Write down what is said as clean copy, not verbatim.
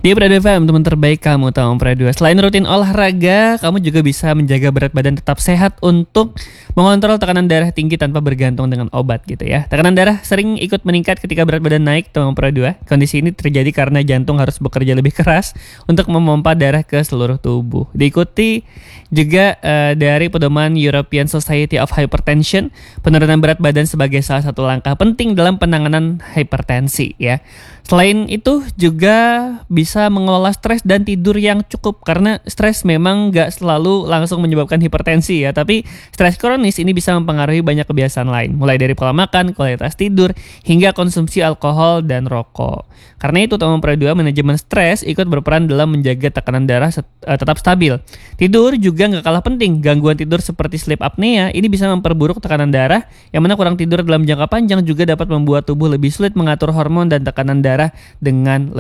Di Pradu FM, teman terbaik kamu tahu Pradu. Selain rutin olahraga, kamu juga bisa menjaga berat badan tetap sehat untuk mengontrol tekanan darah tinggi tanpa bergantung dengan obat gitu ya. Tekanan darah sering ikut meningkat ketika berat badan naik, teman Pradu. Kondisi ini terjadi karena jantung harus bekerja lebih keras untuk memompa darah ke seluruh tubuh. Diikuti juga dari pedoman European Society of Hypertension, penurunan berat badan sebagai salah satu langkah penting dalam penanganan hipertensi ya. Selain itu juga bisa mengelola stres dan tidur yang cukup, karena stres memang gak selalu langsung menyebabkan hipertensi ya, tapi stres kronis ini bisa mempengaruhi banyak kebiasaan lain, mulai dari pola makan, kualitas tidur, hingga konsumsi alkohol dan rokok. Karena itu teman Pradu, manajemen stres ikut berperan dalam menjaga tekanan darah tetap stabil. Tidur juga gak kalah penting. Gangguan tidur seperti sleep apnea ini bisa memperburuk tekanan darah, yang mana kurang tidur dalam jangka panjang juga dapat membuat tubuh lebih sulit mengatur hormon dan tekanan darah dengan